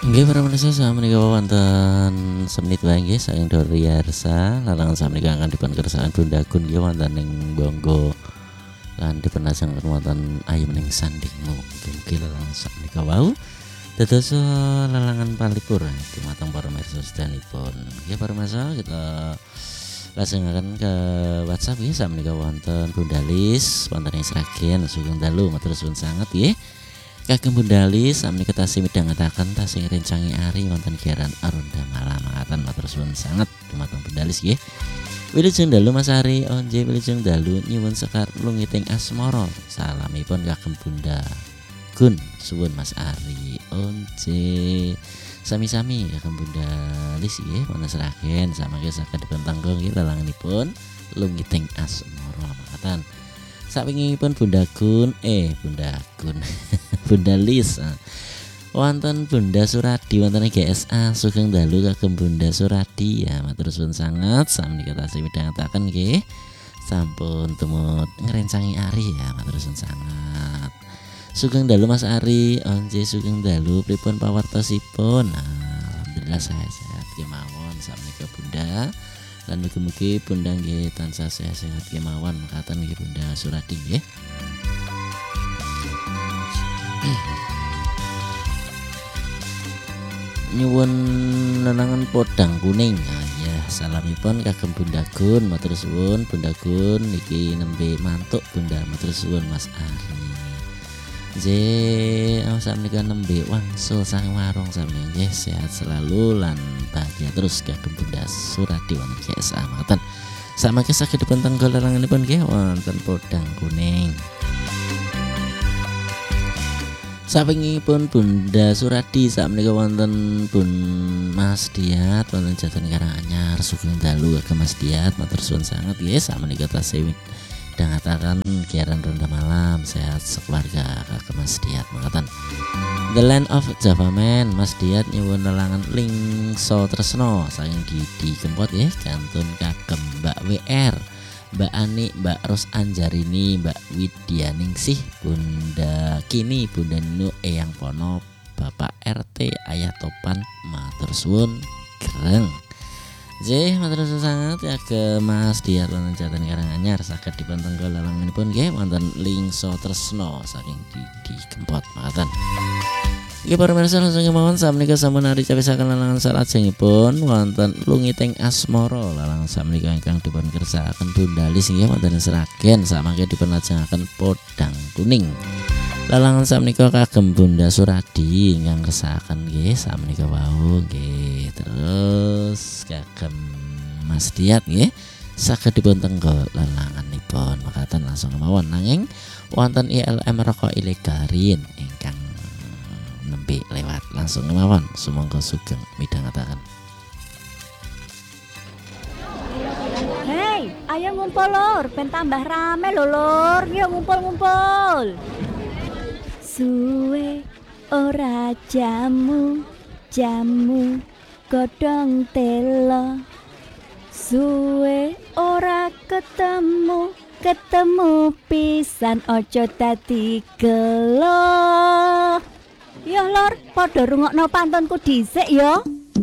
Nggih para pemirsa menika wonten semenit wae nggih saking Doriarsa larangan samenika akan dipun kersakaken Bunda Gun nggih wonten ing Bonggo lan dipunlajengaken wonten Ayu ning Sandingmu. Nggih larangan samenika wau dados larangan palipur dumateng para pemirsa sedanipun. Nggih para pemirsa kita lajengaken ke WhatsApp nggih samenika wonten Bunda Lis wonten ing Sragen sugeng dalu matur suwun sanget nggih. Kagem Bunda Lis sami tasih midhangetaken tasih rencangi ari wonten giaran Arunda Malam mangatan matur suwun sanget dumateng Bunda Lis nggih. Wilujeng dalu Mas Ari onje wilujeng dalu nyuwun sekar lungiting asmara salamipun kagem Bunda Gun suwun Mas Ari onje sami-sami kagem Bunda Lis nggih wonten Sragen samangke saged dipun tanggo nggih lelanganipun lungiting asmara mangatan. Sakwingipun Bunda Gun Bunda Lis wonten Bunda Suradi wonten GSA sugeng dalu kagem Bunda Suradi ya matur suwun sanget sami tasih midhangetaken nggih sampun tumut ngrencangi ari ya matur suwun sanget sugeng dalu Mas Ari onje sugeng dalu pripun pawartosipun alhamdulillah sehat kemawon sakmenika Bunda lan mugi-mugi Bunda nggih tansah sehat kemawon mekaten nggih Bunda Suradi nggih. Nyuwun nenangan podang kuning. Ya, salamipun kagem Bunda Gun matur suwun Bunda Gun niki nembe mantuk Bunda matur suwun Mas Ari. Sakmenika nembe wangsul sang warung sami nggih sehat selalu lan bahagia terus kagem Bunda Suradi wonten GSA mboten. Samangke saged dipun tenggel lelanganipun nggih wonten podang kuning. Sampengipun Bunda Suradi sakmenika wonten Bun Mas Diat wonten Jatan Karanganyar sugeng dalu kagem Mas Diat matur suwun sanget nggih sakmenika tasih midhangetaken giaran ronda malam sehat sekeluarga kagem Mas Diat mangatan. The Land of Java Man Mas Diat nyuwun lelangan Lingso Tresno saking Didi Kempot nggih kantun kagem Mbak WR Mbak Ani, Mbak Ros Anjarini, Mbak Widyaningsih, Bunda Kini, Bunda Ninu, Eyang Pono, Bapak RT, Ayah Topan, matur suwun greng. Matur suwun sanget ya ke Mas Diat wonten Jatan Karanganyar saged dipun tenggel lelanganipun nggih wonten Lingso Tresno saking Didi Kempot makaten. Nggih para pemirsa langsung kemawon sakmenika sampun ari cawisaken lalangan salajengipun wonten lungiting asmara lalangan sakmenika ingkang dipun kersakaken Bunda Lis nggih wonten Sragen samangke dipun lajengaken podang kuning. Lalangan sakmenika kagem Bunda Suradi ingkang kersakaken nggih sakmenika wau nggih terus kagem Mas Diat nggih saged dipun tenggel lalanganipun makaten langsung kemawon nanging wonten ILM rokok ilegalin ingkang nembe lewat langsung kemawon sumangga sugeng midhangetaken. Hei, ayo ngumpul lur, ben tambah rame lho lur. Yuk ngumpul-ngumpul. Suwe ora jamu godhong telo. Suwe ora ketemu pisan aja dadi gelo. Yo lor, padha rungokno pantunku dhisik yo.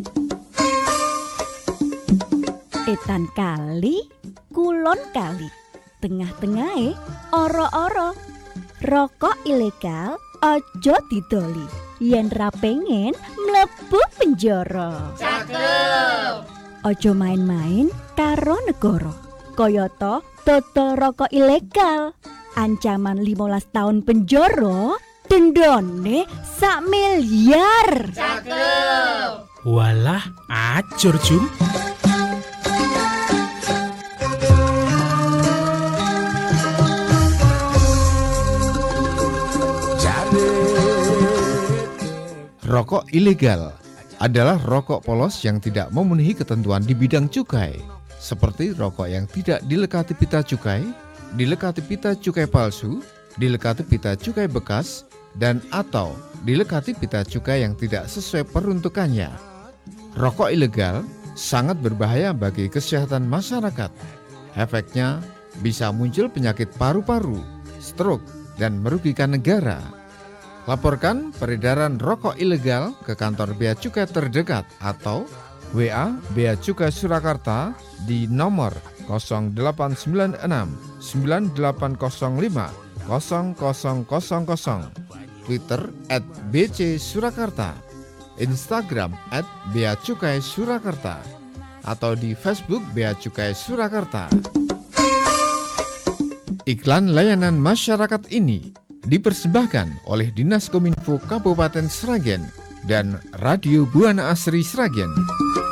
Etan kali, kulon kali. Tengah-tengahe ora-ora. Rokok ilegal aja didoli. Yen ra pengen mlebu penjara. Cakep. Aja main-main karo negara. Kayata dodol rokok ilegal. Ancaman 15 tahun penjara. Dendone 1 miliar. Cakep. Walah, acur Jum. Rokok ilegal adalah rokok polos yang tidak memenuhi ketentuan di bidang cukai, seperti rokok yang tidak dilekati pita cukai, dilekati pita cukai palsu, dilekati pita cukai bekas, dan atau dilekati pita cukai yang tidak sesuai peruntukannya. Rokok ilegal sangat berbahaya bagi kesehatan masyarakat. Efeknya bisa muncul penyakit paru-paru, stroke, dan merugikan negara. Laporkan peredaran rokok ilegal ke kantor Bea Cukai terdekat atau WA Bea Cukai Surakarta di nomor 0896 9805 0000, Twitter @bcsurakarta, Instagram @Bea Cukai Surakarta, atau di Facebook Bea Cukai Surakarta. Iklan layanan masyarakat ini dipersembahkan oleh Dinas Kominfo Kabupaten Sragen dan Radio Buana Asri Sragen.